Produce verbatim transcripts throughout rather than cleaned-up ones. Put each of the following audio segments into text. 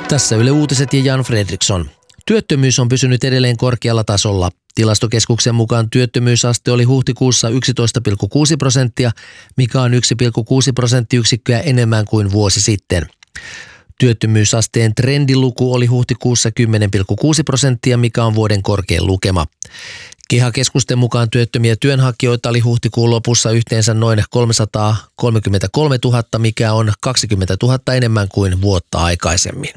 Tässä Yle Uutiset ja Jan Fredriksson. Työttömyys on pysynyt edelleen korkealla tasolla. Tilastokeskuksen mukaan työttömyysaste oli huhtikuussa yksitoista pilkku kuusi prosenttia, mikä on yksi pilkku kuusi prosenttiyksikköä enemmän kuin vuosi sitten. Työttömyysasteen trendiluku oli huhtikuussa kymmenen pilkku kuusi prosenttia, mikä on vuoden korkein lukema. KEHA-keskusten mukaan työttömiä työnhakijoita oli huhtikuun lopussa yhteensä noin kolmesataakolmekymmentäkolmetuhatta, mikä on kaksikymmentätuhatta enemmän kuin vuotta aikaisemmin.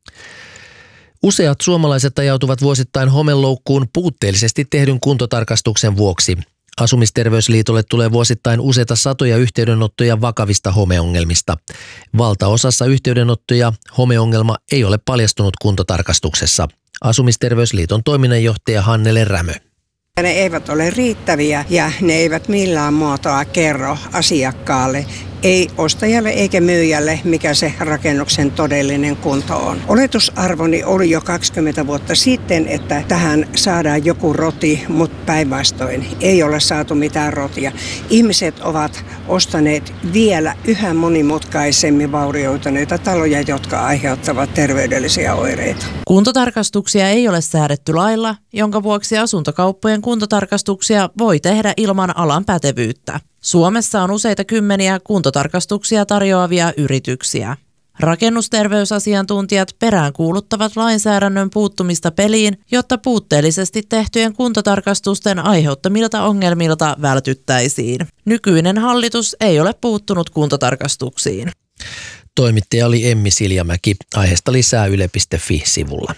Useat suomalaiset ajautuvat vuosittain homeloukkuun puutteellisesti tehdyn kuntotarkastuksen vuoksi. Asumisterveysliitolle tulee vuosittain useita satoja yhteydenottoja vakavista homeongelmista. Valtaosassa yhteydenottoja homeongelma ei ole paljastunut kuntotarkastuksessa. Asumisterveysliiton toiminnanjohtaja Hannele Rämö. Ne eivät ole riittäviä ja ne eivät millään muotoa kerro asiakkaalle, ei ostajalle eikä myyjälle, mikä se rakennuksen todellinen kunto on. Oletusarvoni oli jo kaksikymmentä vuotta sitten, että tähän saadaan joku roti, mutta päinvastoin ei ole saatu mitään rotia. Ihmiset ovat ostaneet vielä yhä monimutkaisemmin vaurioituneita taloja, jotka aiheuttavat terveydellisiä oireita. Kuntotarkastuksia ei ole säädetty lailla, jonka vuoksi asuntokauppojen kuntotarkastuksia voi tehdä ilman alan pätevyyttä. Suomessa on useita kymmeniä kuntotarkastuksia tarjoavia yrityksiä. Rakennusterveysasiantuntijat peräänkuuluttavat lainsäädännön puuttumista peliin, jotta puutteellisesti tehtyjen kuntotarkastusten aiheuttamilta ongelmilta vältyttäisiin. Nykyinen hallitus ei ole puuttunut kuntotarkastuksiin. Toimittaja oli Emmi Siljamäki. Aiheesta lisää yle piste fi-sivulla.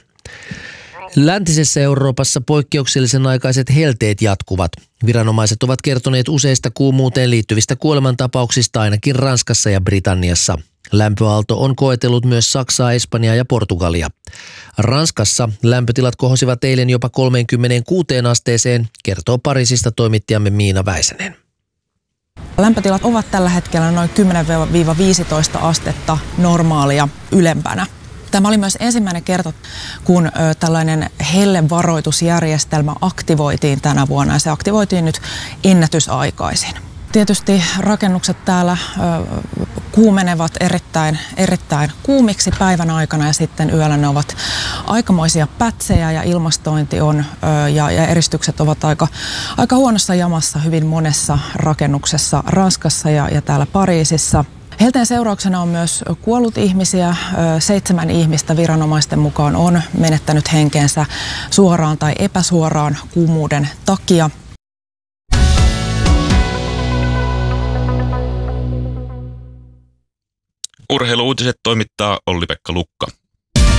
Läntisessä Euroopassa poikkeuksellisen aikaiset helteet jatkuvat. Viranomaiset ovat kertoneet useista kuumuuteen liittyvistä kuolemantapauksista ainakin Ranskassa ja Britanniassa. Lämpöaalto on koetellut myös Saksaa, Espanjaa ja Portugalia. Ranskassa lämpötilat kohosivat eilen jopa kolmekymmentäkuusi asteeseen, kertoo Pariisista toimittajamme Miina Väisänen. Lämpötilat ovat tällä hetkellä noin kymmenen viisitoista astetta normaalia ylempänä. Tämä oli myös ensimmäinen kerta, kun ö, tällainen hellevaroitusjärjestelmä aktivoitiin tänä vuonna ja se aktivoitiin nyt ennätysaikaisin. Tietysti rakennukset täällä ö, kuumenevat erittäin, erittäin kuumiksi päivän aikana ja sitten yöllä ne ovat aikamoisia pätsejä ja ilmastointi on ö, ja, ja eristykset ovat aika, aika huonossa jamassa hyvin monessa rakennuksessa Ranskassa ja, ja täällä Pariisissa. Helteen seurauksena on myös kuollut ihmisiä. Seitsemän ihmistä viranomaisten mukaan on menettänyt henkeensä suoraan tai epäsuoraan kuumuuden takia. Urheilu-uutiset toimittaa Olli-Pekka Lukka.